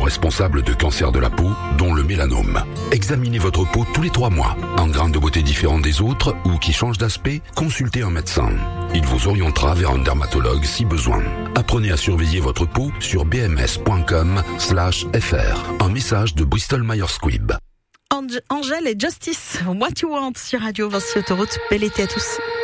responsables de cancers de la peau, dont le mélanome. Examinez votre peau tous les 3 mois. En grain de beauté différent des autres ou qui change d'aspect, consultez un médecin. Il vous orientera vers un dermatologue si besoin. Apprenez à surveiller votre peau sur bms.com/fr. Un message de Bristol Myers Squibb. Angèle et Justice, What You Want sur Radio Vinci Autoroute. Bel été à tous.